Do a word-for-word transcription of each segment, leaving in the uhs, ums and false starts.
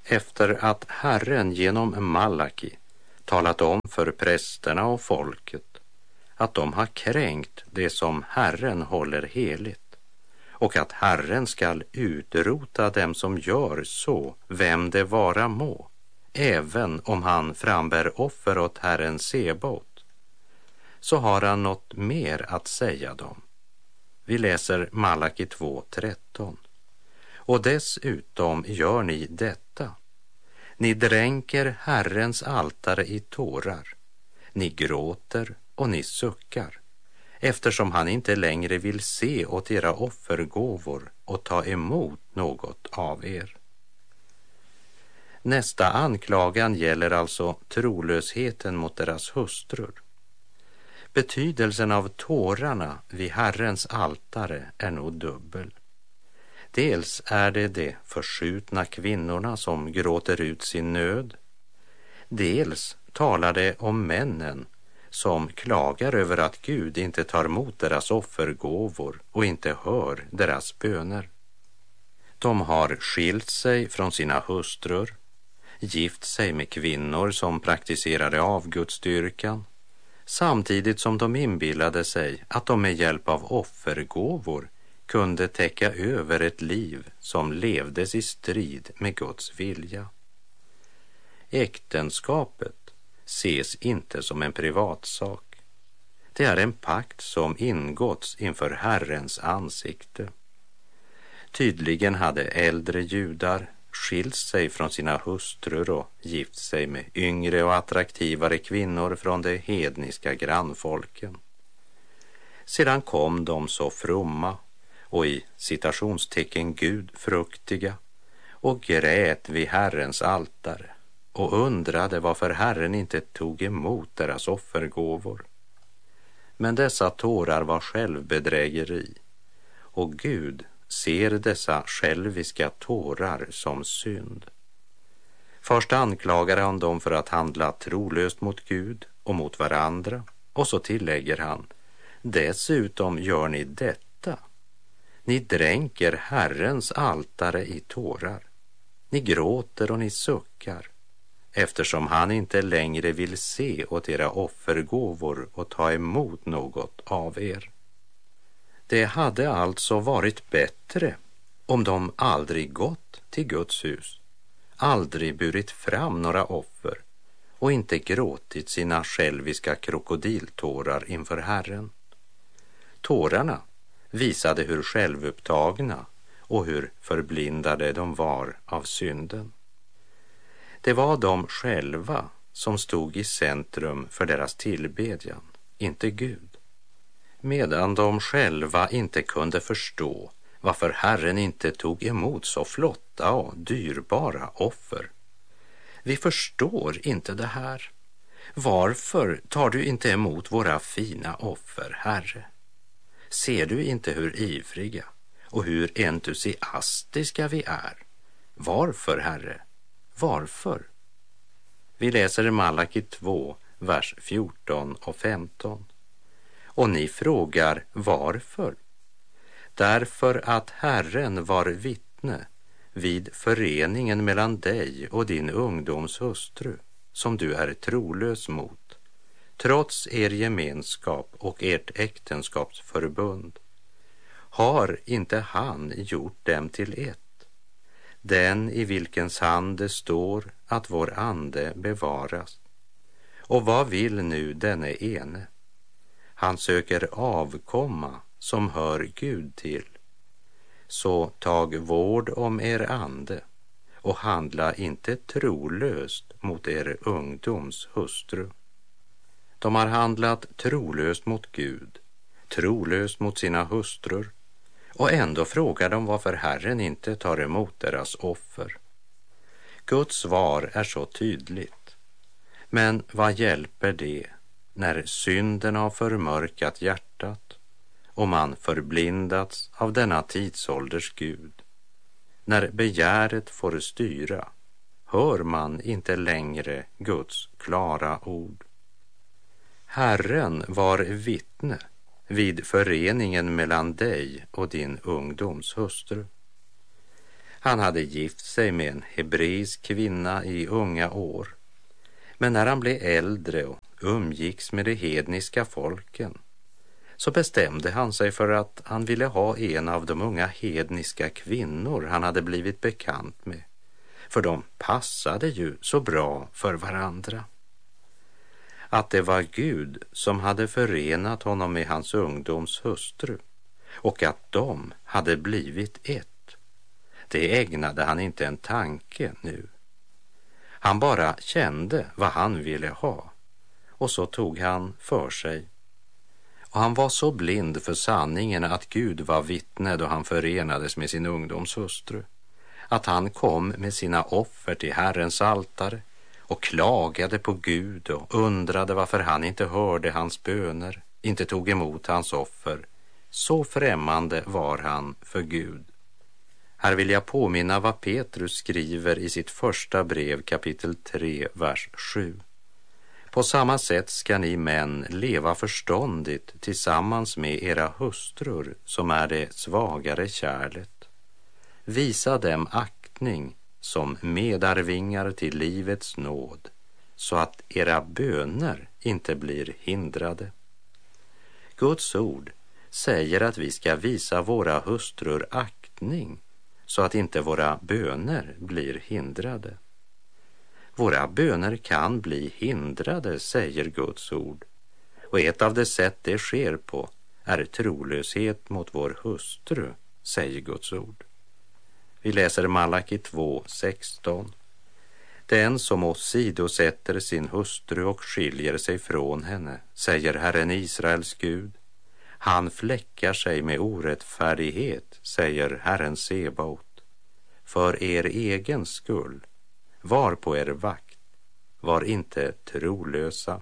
efter att Herren genom Malaki talat om för prästerna och folket att de har kränkt det som Herren håller heligt och att Herren skall utrota dem som gör så, vem det vara må, även om han frambär offer åt Herren Sebot, så har han något mer att säga dem. Vi läser Malaki två tretton. Och dessutom gör ni detta. Ni dränker Herrens altare i tårar. Ni gråter och ni suckar, eftersom han inte längre vill se åt era offergåvor och ta emot något av er. Nästa anklagan gäller alltså trolösheten mot deras hustrur. Betydelsen av tårarna vid Herrens altare är nog dubbel. Dels är det de förskjutna kvinnorna som gråter ut sin nöd. Dels talar det om männen som klagar över att Gud inte tar emot deras offergåvor och inte hör deras böner. De har skilt sig från sina hustrur, gift sig med kvinnor som praktiserade avgudsdyrkan, samtidigt som de inbillade sig att de med hjälp av offergåvor kunde täcka över ett liv som levdes i strid med Guds vilja. Äktenskapet ses inte som en privatsak. Det är en pakt som ingåtts inför Herrens ansikte. Tydligen hade äldre judar skilt sig från sina hustrur och gift sig med yngre och attraktivare kvinnor från de hedniska grannfolken. Sedan kom de så fromma och i citationstecken gudfruktiga och grät vid Herrens altare och undrade varför Herren inte tog emot deras offergåvor. Men dessa tårar var självbedrägeri, och Gud ser dessa själviska tårar som synd. Först anklagar han dem för att handla trolöst mot Gud och mot varandra, och så tillägger han: dessutom gör ni detta. Ni dränker Herrens altare i tårar. Ni gråter och ni suckar, eftersom han inte längre vill se åt era offergåvor och ta emot något av er. Det hade alltså varit bättre om de aldrig gått till Guds hus, aldrig burit fram några offer och inte gråtit sina själviska krokodiltårar inför Herren. Tårarna visade hur självupptagna och hur förblindade de var av synden. Det var de själva som stod i centrum för deras tillbedjan, inte Gud. Medan de själva inte kunde förstå varför Herren inte tog emot så flotta och dyrbara offer. Vi förstår inte det här. Varför tar du inte emot våra fina offer, Herre? Ser du inte hur ivriga och hur entusiastiska vi är? Varför, Herre? Varför? Vi läser Malaki två, vers fjorton och femton. Och ni frågar varför? Därför att Herren var vittne vid föreningen mellan dig och din ungdoms hustru, som du är trolös mot, trots er gemenskap och ert äktenskapsförbund. Har inte han gjort dem till ett? Den i vilkens hand det står att vår ande bevaras. Och vad vill nu denne ene? Han söker avkomma som hör Gud till. Så tag vård om er ande och handla inte trolöst mot er ungdoms hustru. De har handlat trolöst mot Gud, trolöst mot sina hustrur, och ändå frågar de varför Herren inte tar emot deras offer. Guds svar är så tydligt. Men vad hjälper det när synden har förmörkat hjärtat och man förblindats av denna tidsålders Gud? När begäret får styra hör man inte längre Guds klara ord. Herren var vittne vid föreningen mellan dig och din ungdoms hustru. Han hade gift sig med en hebreisk kvinna i unga år. Men när han blev äldre och umgicks med de hedniska folken så bestämde han sig för att han ville ha en av de unga hedniska kvinnor han hade blivit bekant med. För de passade ju så bra för varandra. Att det var Gud som hade förenat honom med hans ungdoms hustru och att de hade blivit ett, det ägnade han inte en tanke nu. Han bara kände vad han ville ha och så tog han för sig. Och han var så blind för sanningen att Gud var vittne då han förenades med sin ungdoms hustru, att han kom med sina offer till Herrens altare och klagade på Gud och undrade varför han inte hörde hans böner, inte tog emot hans offer. Så främmande var han för Gud. Här vill jag påminna vad Petrus skriver i sitt första brev kapitel tre, vers sju. På samma sätt ska ni män leva förståndigt tillsammans med era hustrur som är det svagare kärlet. Visa dem aktning som medarvingar till livets nåd så att era böner inte blir hindrade. Guds ord säger att vi ska visa våra hustrur aktning så att inte våra böner blir hindrade. Våra böner kan bli hindrade, säger Guds ord. Och ett av de sätt det sker på är trolöshet mot vår hustru, säger Guds ord. Vi läser Malaki två sexton. Den som åsidosätter sin hustru och skiljer sig från henne, säger Herren Israels Gud, han fläckar sig med orättfärdighet, säger Herren Sebaot. För er egen skull, var på er vakt, var inte trolösa.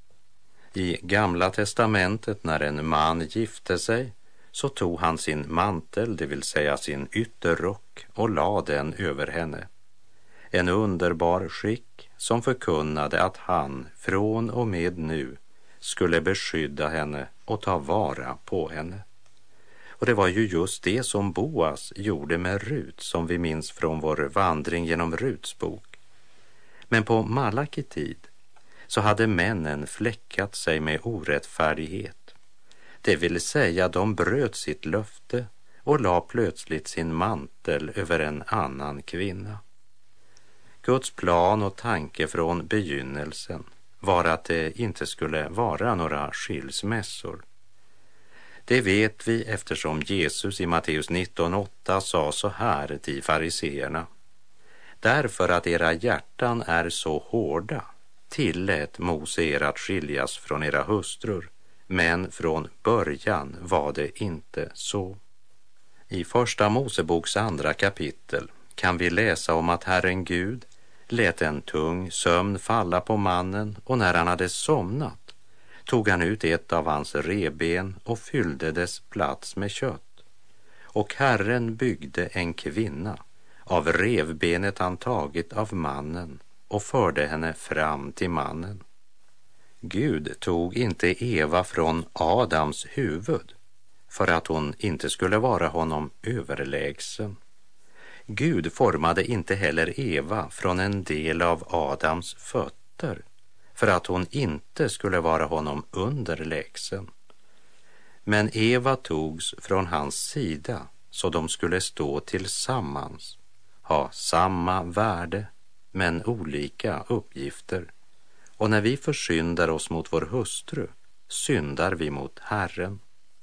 I Gamla testamentet när en man gifte sig så tog han sin mantel, det vill säga sin ytterrock, och la den över henne. En underbar skick som förkunnade att han från och med nu skulle beskydda henne och ta vara på henne. Och det var ju just det som Boas gjorde med Rut, som vi minns från vår vandring genom Ruts bok. Men på Malaki tid så hade männen fläckat sig med orättfärdighet. Det vill säga de bröt sitt löfte och la plötsligt sin mantel över en annan kvinna. Guds plan och tanke från begynnelsen var att det inte skulle vara några skilsmässor. Det vet vi eftersom Jesus i Matteus nitton åtta sa så här till fariseerna. Därför att era hjärtan är så hårda tillät Mose er att skiljas från era hustrur, men från början var det inte så. I första Moseboks andra kapitel kan vi läsa om att Herren Gud lät en tung sömn falla på mannen, och när han hade somnat tog han ut ett av hans reben och fyllde dess plats med kött. Och Herren byggde en kvinna av revbenet han tagit av mannen och förde henne fram till mannen. Gud tog inte Eva från Adams huvud för att hon inte skulle vara honom överlägsen. Gud formade inte heller Eva från en del av Adams fötter för att hon inte skulle vara honom underlägsen. Men Eva togs från hans sida så de skulle stå tillsammans, ha samma värde men olika uppgifter. Och när vi försyndar oss mot vår hustru syndar vi mot Herren.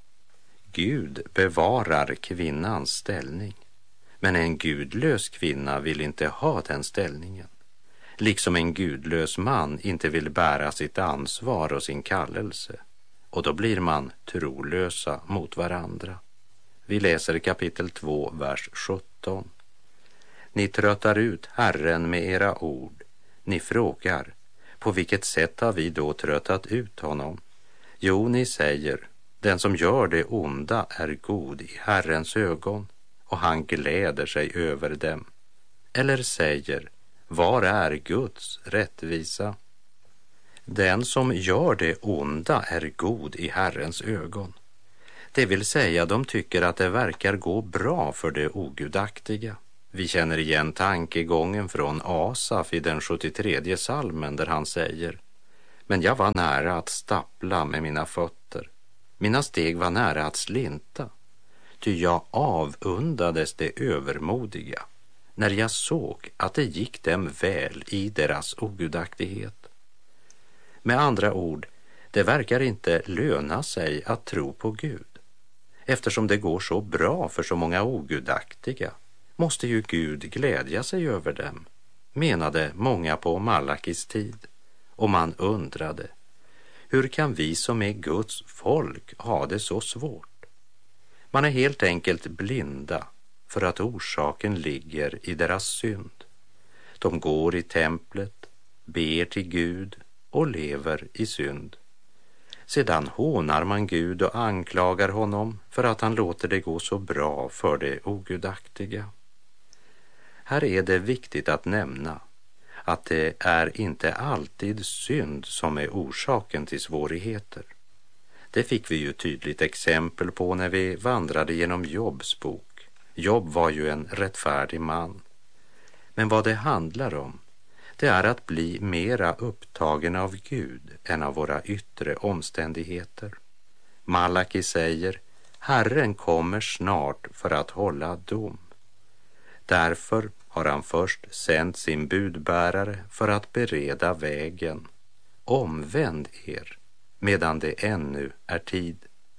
Gud bevarar kvinnans ställning, men en gudlös kvinna vill inte ha den ställningen. Liksom en gudlös man inte vill bära sitt ansvar och sin kallelse. Och då blir man trolösa mot varandra. Vi läser kapitel två, vers sjutton. Ni tröttar ut Herren med era ord. Ni frågar, på vilket sätt har vi då tröttat ut honom? Jo, ni säger, den som gör det onda är god i Herrens ögon, och han gläder sig över dem. Eller säger, var är Guds rättvisa? Den som gör det onda är god i Herrens ögon. Det vill säga, de tycker att det verkar gå bra för det ogudaktiga. Vi känner igen tankegången från Asaf i den sjuttiotredje salmen där han säger: men jag var nära att stappla med mina fötter. Mina steg var nära att slinta. Ty jag avundades det övermodiga när jag såg att det gick dem väl i deras ogudaktighet. Med andra ord, det verkar inte löna sig att tro på Gud. Eftersom det går så bra för så många ogudaktiga måste ju Gud glädja sig över dem, menade många på Malakis tid. Och man undrade, hur kan vi som är Guds folk ha det så svårt? Man är helt enkelt blinda för att orsaken ligger i deras synd. De går i templet, ber till Gud och lever i synd. Sedan hånar man Gud och anklagar honom för att han låter det gå så bra för det ogudaktiga. Här är det viktigt att nämna att det är inte alltid synd som är orsaken till svårigheter. Det fick vi ju tydligt exempel på när vi vandrade genom Jobs bok. Job var ju en rättfärdig man. Men vad det handlar om, det är att bli mera upptagen av Gud än av våra yttre omständigheter. Malaki säger, Herren kommer snart för att hålla dom. Därför har han först sänt sin budbärare för att bereda vägen. Omvänd er medan det ännu är tid.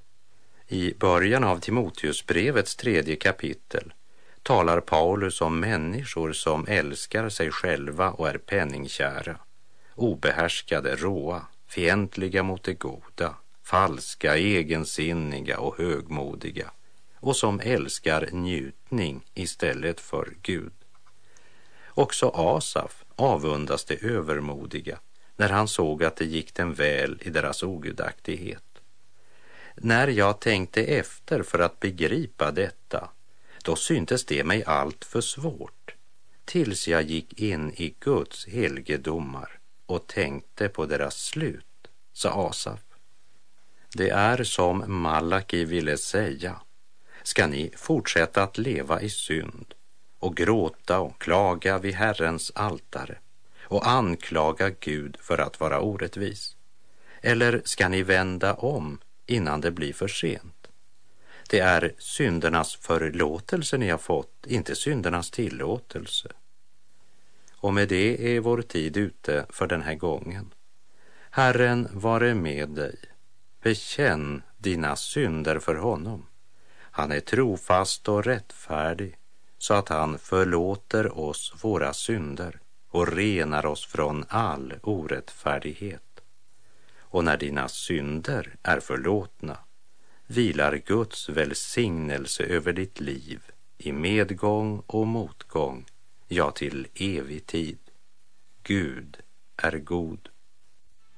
I början av Timoteusbrevets tredje kapitel talar Paulus om människor som älskar sig själva och är penningkära, obehärskade, råa, fientliga mot det goda, falska, egensinniga och högmodiga, och som älskar njutning istället för Gud. Också Asaf avundas det övermodiga när han såg att det gick dem väl i deras ogudaktighet. När jag tänkte efter för att begripa detta, då syntes det mig allt för svårt, tills jag gick in i Guds helgedomar och tänkte på deras slut, sa Asaf. Det är som Malaki ville säga, ska ni fortsätta att leva i synd och gråta och klaga vid Herrens altare och anklaga Gud för att vara orättvis? Eller ska ni vända om innan det blir för sent? Det är syndernas förlåtelse ni har fått, inte syndernas tillåtelse. Och med det är vår tid ute för den här gången. Herren vare med dig. Bekänn dina synder för honom. Han är trofast och rättfärdig, så att han förlåter oss våra synder och renar oss från all orättfärdighet. Och när dina synder är förlåtna, vilar Guds välsignelse över ditt liv i medgång och motgång, ja, till evig tid. Gud är god.